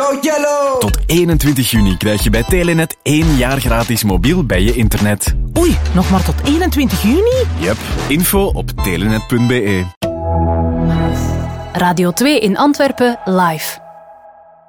Rood yellow! Tot 21 juni krijg je bij Telenet 1 jaar gratis mobiel bij je internet. Oei, nog maar tot 21 juni? Yep, info op telenet.be. Radio 2 in Antwerpen live.